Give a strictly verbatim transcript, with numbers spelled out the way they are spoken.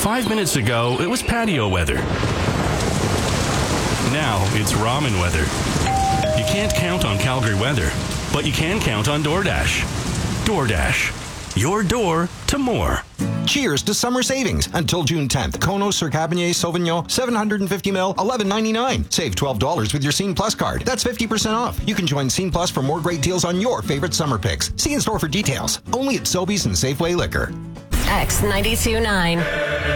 Five minutes ago, it was patio weather. Now it's ramen weather. You can't count on Calgary weather, but you can count on DoorDash. DoorDash, your door to more. Cheers to summer savings until June tenth. Kono Sir Cabernet Sauvignon, seven hundred fifty milliliters, eleven ninety-nine. Save twelve dollars with your Scene Plus card. That's fifty percent off. You can join Scene Plus for more great deals on your favorite summer picks. See in store for details. Only at Sobeys and Safeway Liquor. X ninety-two point nine.